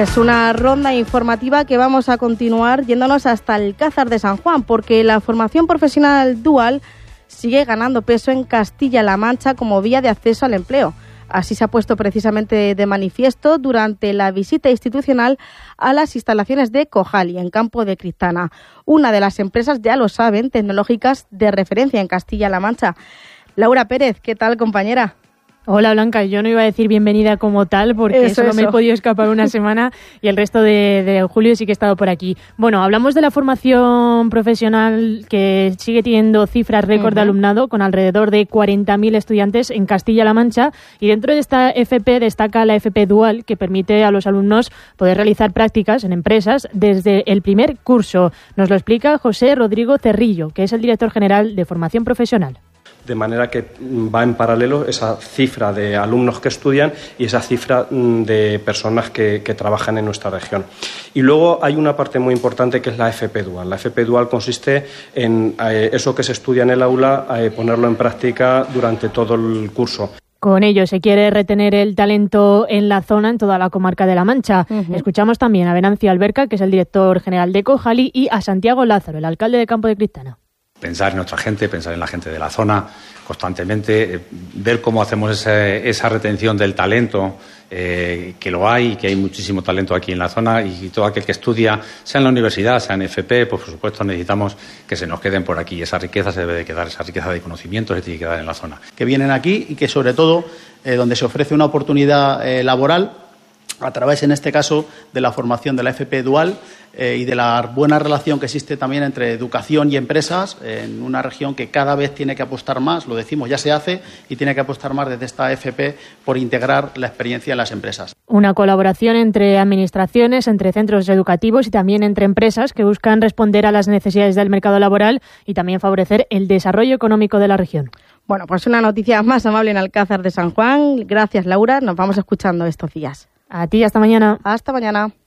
Pues una ronda informativa que vamos a continuar yéndonos hasta Alcázar de San Juan, porque la formación profesional dual sigue ganando peso en Castilla-La Mancha como vía de acceso al empleo. Así se ha puesto precisamente de manifiesto durante la visita institucional a las instalaciones de Cojali, en Campo de Criptana, una de las empresas, ya lo saben, tecnológicas de referencia en Castilla-La Mancha. Laura Pérez, ¿qué tal, compañera? Hola, Blanca. Yo no iba a decir bienvenida como tal porque solo me he podido escapar una semana y el resto de julio sí que he estado por aquí. Bueno, hablamos de la formación profesional que sigue teniendo cifras récord de alumnado con alrededor de 40.000 estudiantes en Castilla-La Mancha, y dentro de esta FP destaca la FP Dual, que permite a los alumnos poder realizar prácticas en empresas desde el primer curso. Nos lo explica José Rodrigo Cerrillo, que es el director general de Formación Profesional. De manera que va en paralelo esa cifra de alumnos que estudian y esa cifra de personas que trabajan en nuestra región. Y luego hay una parte muy importante que es la FP Dual. La FP Dual consiste en eso que se estudia en el aula, ponerlo en práctica durante todo el curso. Con ello se quiere retener el talento en la zona, en toda la comarca de La Mancha. Escuchamos también a Venancio Alberca, que es el director general de Cojali, y a Santiago Lázaro, el alcalde de Campo de Criptana. Pensar en nuestra gente, pensar en la gente de la zona constantemente, ver cómo hacemos esa retención del talento, que lo hay, que hay muchísimo talento aquí en la zona, y todo aquel que estudia, sea en la universidad, sea en FP, pues por supuesto necesitamos que se nos queden por aquí. Esa riqueza se debe de quedar, esa riqueza de conocimientos se tiene que quedar en la zona. Que vienen aquí y que sobre todo donde se ofrece una oportunidad laboral a través, en este caso, de la formación de la FP Dual y de la buena relación que existe también entre educación y empresas en una región que cada vez tiene que apostar más, lo decimos, ya se hace, y tiene que apostar más desde esta FP por integrar la experiencia en las empresas. Una colaboración entre administraciones, entre centros educativos y también entre empresas que buscan responder a las necesidades del mercado laboral y también favorecer el desarrollo económico de la región. Bueno, pues una noticia más amable en Alcázar de San Juan. Gracias, Laura. Nos vamos escuchando estos días. A ti, hasta mañana. Hasta mañana.